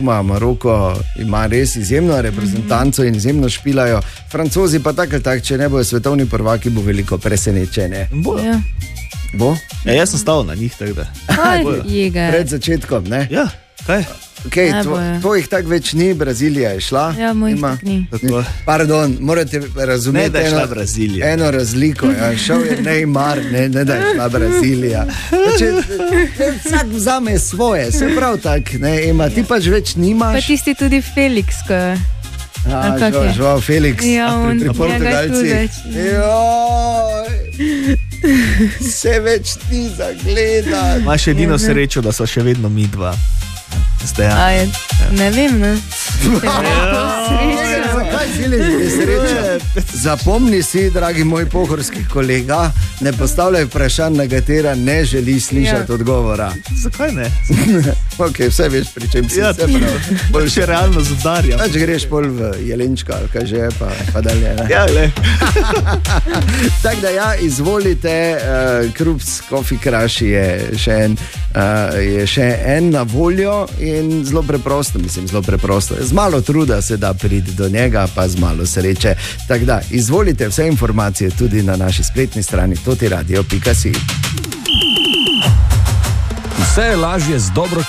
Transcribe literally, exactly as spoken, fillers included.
tekma, Maroko ima res izjemno reprezentanco in izjemno špilajo. Francozi pa tako ali tako, če ne bojo svetovni prvaki, bo veliko presenečenje. Bo. Ja. Bo? Ja, jaz sem stal na njih, tako da. Kaj je? Pred začetkom, ne? Ja, kaj? Okay, Ne tvo, bojo. tvojih tako več ni, Brazilija je šla. Ja, mojih Ima- tak ni. Tako. Pardon, morate Ne, razumeti da je šla eno, Brazilija. eno razliko. Ja. Šel je Neymar, ne, ne da je šla Brazilija. Če, vsak vzame svoje, se prav tako, ne, ima, ti pač več Pa nimaš. tisti tudi Felix, ko je. A, ali kak žal, je? žal, Felix. Ja, A, on- pri, pri njega Portugalcih. tudi več ni. Joj, se več ti zagleda. Imaš edino srečo, da so še vedno mi dva. Zdaj, ja. A je, ne vem, ne. Sreča. Zakaj si le sreča? Zapomni si, dragi moj pohorski kolega, ne postavljaj vprašanj, na katera ne želi slišati Ja. odgovora. Zakaj ne? Ok, vse veš, pri čem si. Ja, vse prav. bolj še realno zudarjam. Pač greš pol v Jelenčka, ali kaj že je, pa, pa dalje. Ne? Ja, le. Tako da ja, izvolite, uh, Krups Coffee Crush je še, en, uh, je še en na voljo in zelo preprosto, mislim, zelo preprosto. Z malo truda se da priti do njega, pa z malo sreče. Tako da izvolite vse informacije tudi na naši spletni strani totiradio pika si. Vse je lažje z dobro